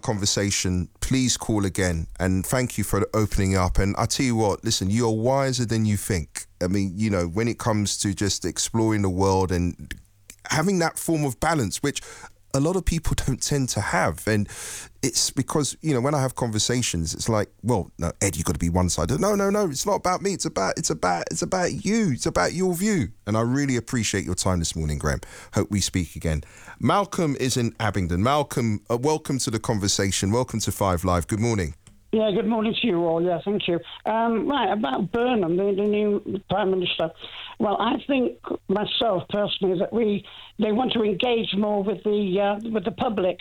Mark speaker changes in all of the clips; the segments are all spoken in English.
Speaker 1: conversation, please call again. And thank you for opening up. And I tell you what, listen, you're wiser than you think. I mean, you know, when it comes to just exploring the world and having that form of balance, which a lot of people don't tend to have. And it's because, you know, when I have conversations, it's like, well, no, Ed, you've got to be one-sided. No, it's not about me. It's about you. It's about your view. And I really appreciate your time this morning, Graham. Hope we speak again. Malcolm is in Abingdon. Malcolm, welcome to the conversation. Welcome to 5 Live. Good morning.
Speaker 2: Yeah, good morning to you all. Yeah, thank you. Right, about Burnham, the new Prime Minister. Well, I think myself personally that they want to engage more with the public.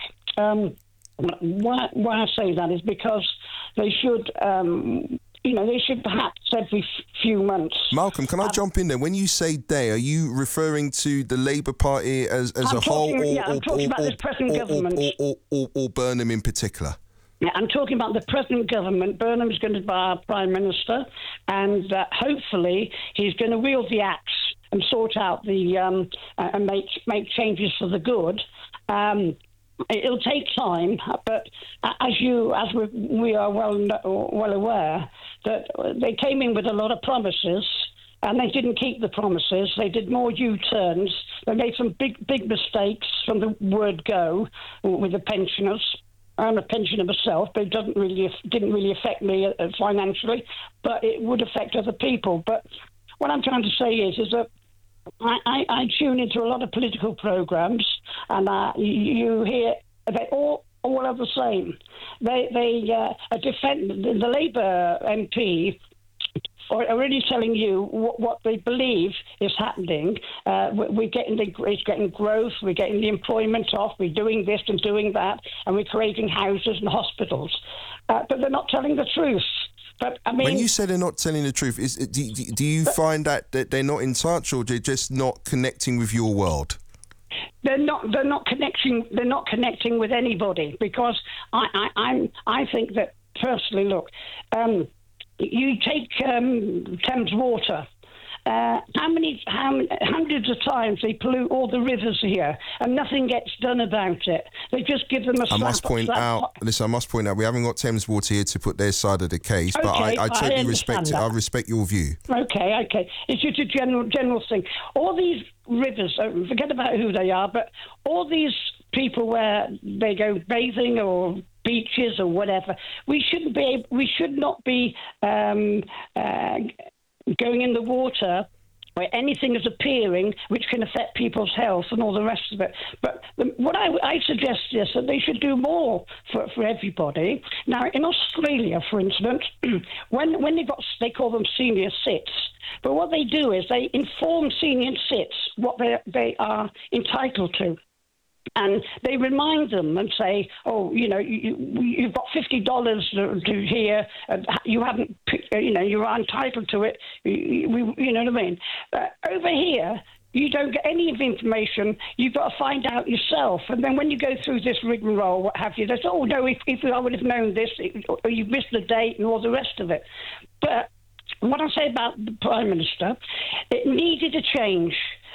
Speaker 2: Why I say that is because they should. They should perhaps every few months.
Speaker 1: Malcolm, can I jump in there? When you say they, are you referring to the Labour Party as a whole,
Speaker 2: I'm talking about this present government,
Speaker 1: or Burnham in particular?
Speaker 2: Yeah, I'm talking about the present government. Burnham's going to be our Prime Minister, and hopefully he's going to wield the axe and sort out and make changes for the good. It'll take time, but as we are well aware, that they came in with a lot of promises, and they didn't keep the promises. They did more U-turns. They made some big mistakes from the word go with the pensioners. I'm a pensioner myself, but it didn't really affect me financially, but it would affect other people. But what I'm trying to say is that I tune into a lot of political programs, and you hear they all are the same. They defend the Labour MP. Are already telling you what they believe is happening. It's getting growth, we're getting the employment off, we're doing this and doing that, and we're creating houses and hospitals. But they're not telling the truth. But I mean,
Speaker 1: when you say they're not telling the truth, do you find that they're not in touch, or they're just not connecting with your world?
Speaker 2: They're not connecting with anybody, because I think that personally. Look. You take Thames Water. Hundreds of times they pollute all the rivers here, and nothing gets done about it. They just give them a slap.
Speaker 1: I must point out, we haven't got Thames Water here to put their side of the case, but I totally respect it. I respect your view.
Speaker 2: Okay. It's just a general thing. All these rivers, forget about who they are, but all these people where they go bathing or beaches or whatever, we should not be going in the water where anything is appearing which can affect people's health and all the rest of it. But what I suggest is that they should do more for everybody. Now, in Australia, for instance, when they call them senior cits, but what they do is they inform senior cits what they are entitled to. And they remind them and say, "Oh, you've got $50 to here. You haven't, you're entitled to it. You know what I mean? Over here, you don't get any of the information. You've got to find out yourself. And then when you go through this rigmarole, what have you, they say, oh no, if I would have known this, or you've missed the date and all the rest of it." But what I say about the Prime Minister, it needed a change.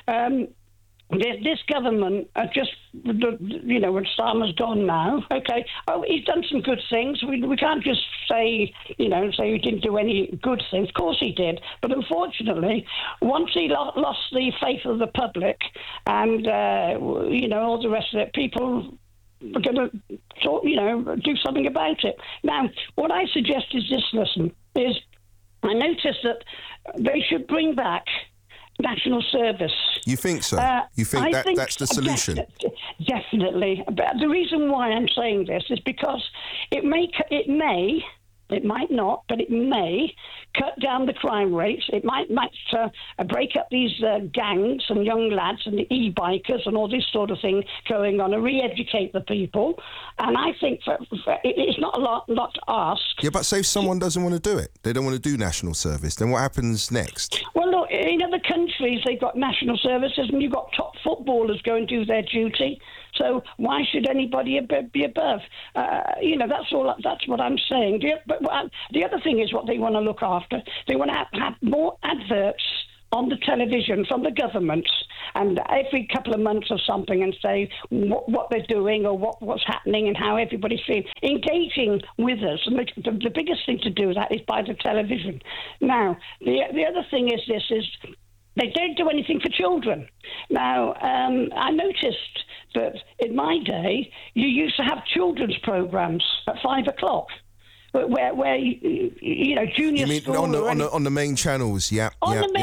Speaker 2: This government just, when Starmer's gone now, okay, he's done some good things. We can't just say he didn't do any good things. Of course he did. But unfortunately, once he lost the faith of the public and, all the rest of it, people are going to do something about it. Now, what I suggest is this, I noticed that they should bring back national service.
Speaker 1: You think so? You think that's the solution?
Speaker 2: Definitely. But the reason why I'm saying this is because it might not, but it may cut down the crime rates. It might break up these gangs and young lads and the e-bikers and all this sort of thing going on and re-educate the people. And I think it's not a lot to ask.
Speaker 1: Yeah, but say if someone doesn't want to do it, they don't want to do national service, then what happens next?
Speaker 2: Well, look, in other countries they've got national services and you've got top footballers go and do their duty. So why should anybody be above? That's what I'm saying. But the other thing is what they want to look after. They want to have more adverts on the television from the government, and every couple of months or something, and say what they're doing or what's happening and how everybody's feeling, engaging with us. And the biggest thing to do that is by the television. Now, the other thing is this is they don't do anything for children. Now, I noticed that in my day, you used to have children's programs at 5 o'clock. Where junior
Speaker 1: you mean
Speaker 2: school
Speaker 1: on the main channels, yeah.
Speaker 2: On the main